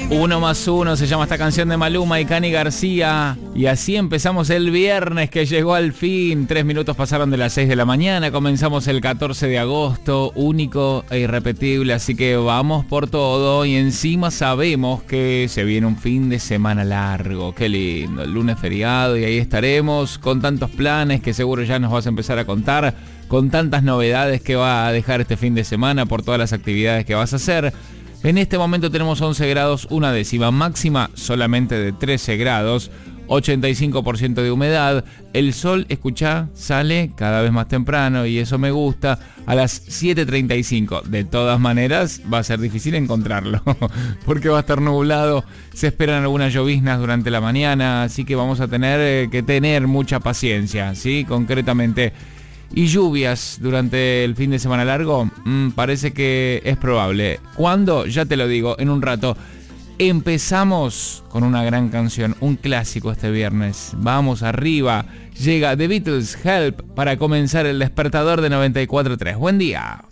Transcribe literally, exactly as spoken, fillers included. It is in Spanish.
Uno más uno se llama esta canción de Maluma y Cani García. Y así empezamos el viernes que llegó al fin. Tres minutos pasaron de las seis de la mañana. Comenzamos el catorce de agosto, único e irrepetible. Así que vamos por todo. Y encima sabemos que se viene un fin de semana largo. Qué lindo, el lunes feriado. Y ahí estaremos con tantos planes que seguro ya nos vas a empezar a contar. Con tantas novedades que va a dejar este fin de semana por todas las actividades que vas a hacer. En este momento tenemos once grados, una décima, máxima solamente de trece grados, ochenta y cinco por ciento de humedad. El sol, escuchá, sale cada vez más temprano y eso me gusta, a las siete treinta y cinco. De todas maneras, va a ser difícil encontrarlo, porque va a estar nublado. Se esperan algunas lloviznas durante la mañana, así que vamos a tener que tener mucha paciencia, ¿sí? Concretamente. Y lluvias durante el fin de semana largo, mmm, parece que es probable. ¿Cuándo? Ya te lo digo, en un rato. Empezamos con una gran canción, un clásico este viernes. Vamos arriba, llega The Beatles, Help, para comenzar el despertador de noventa y cuatro punto tres. Buen día.